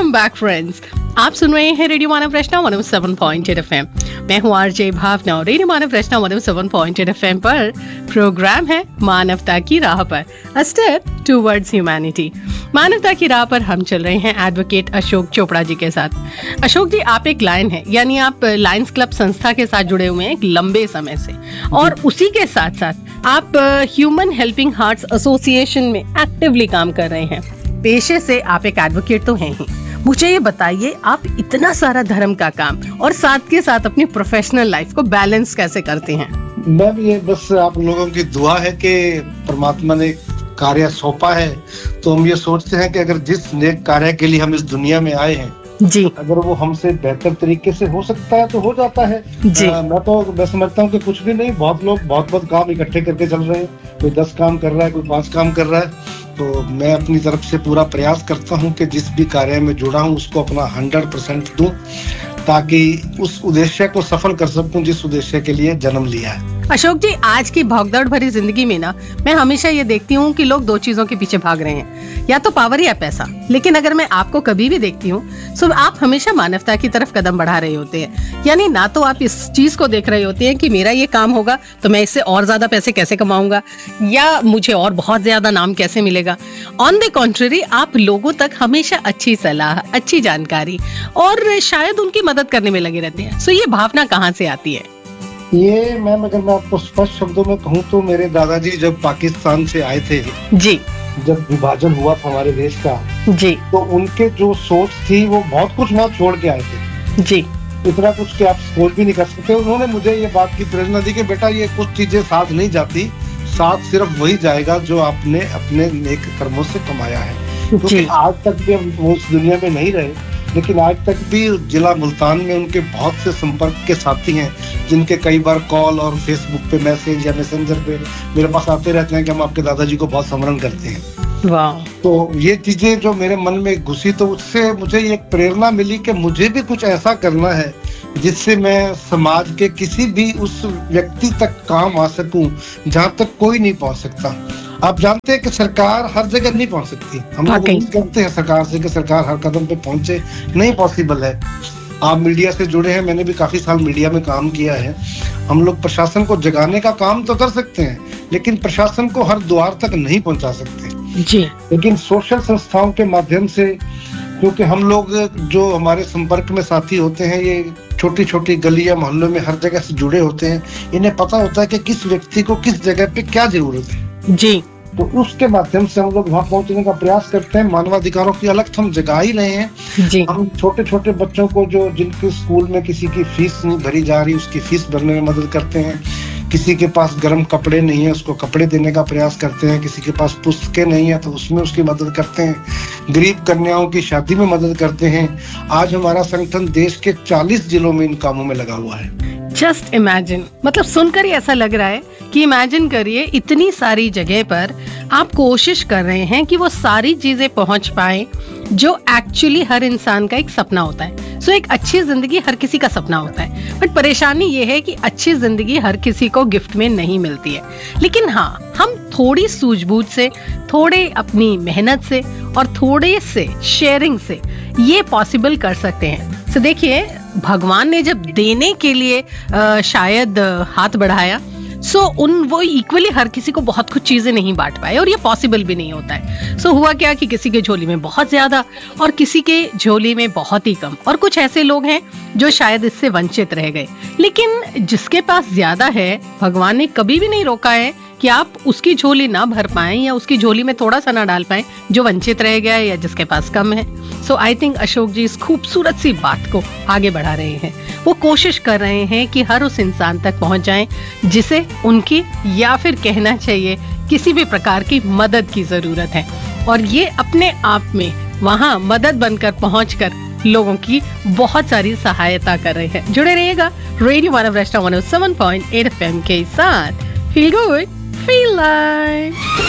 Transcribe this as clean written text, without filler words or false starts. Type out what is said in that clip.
Welcome back friends. आप सुन रहे हैं रेडियो मानव रचना 107.8 एफएम। मैं हूं आरजे भावना और रेडियो मानव रचना 107.8 एफएम पर प्रोग्राम है मानवता की राह पर, अ स्टेप टुवर्ड्स ह्यूमैनिटी। मानवता की राह पर हम चल रहे हैं एडवोकेट अशोक चोपड़ा जी के साथ। अशोक जी, आप एक लायन हैं, यानी आप लायंस क्लब संस्था के साथ जुड़े हुए हैं एक लंबे समय से, और उसी के साथ साथ आप ह्यूमन हेल्पिंग हार्ट्स एसोसिएशन में एक्टिवली काम कर रहे हैं। पेशे से आप एक एडवोकेट तो हैं ही। मुझे ये बताइए, आप इतना सारा धर्म का काम और साथ के साथ अपनी प्रोफेशनल लाइफ को बैलेंस कैसे करते हैं? मैम, ये बस आप लोगों की दुआ है कि परमात्मा ने कार्य सौंपा है, तो हम ये सोचते हैं कि अगर जिस नेक कार्य के लिए हम इस दुनिया में आए हैं जी, अगर वो हमसे बेहतर तरीके से हो सकता है तो हो जाता है जी। मैं समझता हूँ कि कुछ भी नहीं, बहुत लोग बहुत काम इकट्ठे करके चल रहे हैं। कोई 10 काम कर रहा है, कोई 5 काम कर रहा है। तो मैं अपनी तरफ से पूरा प्रयास करता हूँ कि जिस भी कार्य में जुड़ा हूँ उसको अपना 100% दूं, ताकि उस उद्देश्य को सफल कर सकूं जिस उद्देश्य के लिए जन्म लिया है। अशोक जी, आज की भागदौड़ भरी जिंदगी में ना, मैं हमेशा ये देखती हूँ कि लोग 2 चीजों के पीछे भाग रहे हैं, या तो पावर या पैसा। लेकिन अगर मैं आपको कभी भी देखती हूँ तो आप हमेशा मानवता की तरफ कदम बढ़ा रहे होते हैं। यानी ना तो आप इस चीज को देख रहे होते हैं कि मेरा ये काम होगा तो मैं इससे और ज्यादा पैसे कैसे कमाऊंगा, या मुझे और बहुत ज्यादा नाम कैसे मिलेगा। ऑन द कॉन्ट्ररी, आप लोगों तक हमेशा अच्छी सलाह, अच्छी जानकारी और शायद उनकी मदद करने में लगे रहते हैं। सो ये भावना कहाँ से आती है? ये मैम, अगर मैं आपको स्पष्ट शब्दों में कहूँ तो मेरे दादाजी जब पाकिस्तान से आए थे जी, जब विभाजन हुआ था हमारे देश का जी, तो उनके जो सोच थी वो बहुत कुछ वहाँ छोड़ के आए थे जी। इतना कुछ कि आप सोच भी नहीं कर सकते। उन्होंने मुझे ये बात की प्रेरणा दी कि बेटा, ये कुछ चीजें साथ नहीं जाती, साथ सिर्फ वही जाएगा जो आपने अपने नेक कर्मों से कमाया है। क्योंकि आज तक भी हम वो इस दुनिया में नहीं रहे, लेकिन आज तक भी जिला मुल्तान में उनके बहुत से संपर्क के साथी हैं जिनके कई बार कॉल और फेसबुक पे मैसेज या मैसेंजर पे मेरे पास आते रहते हैं कि हम आपके दादाजी को बहुत स्मरण करते हैं। वाह। तो ये चीजें जो मेरे मन में घुसी, तो उससे मुझे एक प्रेरणा मिली कि मुझे भी कुछ ऐसा करना है जिससे मैं समाज के किसी भी उस व्यक्ति तक काम आ सकूं जहां तक कोई नहीं पहुंच सकता। आप जानते हैं कि सरकार हर जगह नहीं पहुंच सकती। हम लोग उम्मीद करते हैं सरकार से कि सरकार हर कदम पे पहुंचे, नहीं पॉसिबल है। आप मीडिया से जुड़े हैं, मैंने भी काफी साल मीडिया में काम किया है। हम लोग प्रशासन को जगाने का काम तो कर सकते हैं, लेकिन प्रशासन को हर द्वार तक नहीं पहुंचा सकते जी। लेकिन सोशल संस्थाओं के माध्यम से, क्योंकि हम लोग जो हमारे संपर्क में साथी होते हैं ये छोटी छोटी गली या मोहल्लों में हर जगह से जुड़े होते हैं, इन्हें पता होता है कि किस व्यक्ति को किस जगह पे क्या जरूरत है जी। तो उसके माध्यम से हम लोग वहाँ पहुंचने का प्रयास करते हैं। मानवाधिकारों की अलग हम जगा ही रहे हैं जी। हम छोटे छोटे बच्चों को जो जिनके स्कूल में किसी की फीस नहीं भरी जा रही उसकी फीस भरने में मदद करते हैं। किसी के पास गर्म कपड़े नहीं है उसको कपड़े देने का प्रयास करते हैं। किसी के पास पुस्तकें नहीं है तो उसमें उसकी मदद करते हैं। गरीब कन्याओं की शादी में मदद करते हैं। आज हमारा संगठन देश के 40 जिलों में इन कामों में लगा हुआ है। जस्ट इमेजिन, मतलब सुनकर ही ऐसा लग रहा है कि इमेजिन करिए, इतनी सारी जगह पर आप कोशिश कर रहे हैं कि वो सारी चीजें पहुंच पाए जो एक्चुअली हर इंसान का एक सपना होता है। सो एक अच्छी जिंदगी हर किसी का सपना होता है, बट परेशानी ये है कि अच्छी जिंदगी हर किसी को गिफ्ट में नहीं मिलती है। लेकिन हाँ, हम थोड़ी सूझबूझ से, थोड़े अपनी मेहनत से और थोड़े से शेयरिंग से ये पॉसिबल कर सकते हैं। तो देखिए, भगवान ने जब देने के लिए शायद हाथ बढ़ाया, वो इक्वली हर किसी को बहुत कुछ चीजें नहीं बांट पाए, और ये पॉसिबल भी नहीं होता है। हुआ क्या कि किसी के झोली में बहुत ज्यादा और किसी के झोली में बहुत ही कम, और कुछ ऐसे लोग हैं जो शायद इससे वंचित रह गए। लेकिन जिसके पास ज्यादा है, भगवान ने कभी भी नहीं रोका है कि आप उसकी झोली ना भर पाएं या उसकी झोली में थोड़ा सा ना डाल पाएं जो वंचित रह गया है या जिसके पास कम है। सो आई थिंक अशोक जी इस खूबसूरत सी बात को आगे बढ़ा रहे हैं। वो कोशिश कर रहे हैं कि हर उस इंसान तक पहुंच जाएं जिसे उनकी, या फिर कहना चाहिए किसी भी प्रकार की मदद की जरूरत है, और ये अपने आप में वहां मदद बनकर पहुंचकर लोगों की बहुत सारी सहायता कर रहे हैं। जुड़े रहिएगा रेडियो मानव रचना 107.8 FM के साथ। Feel good, feel like.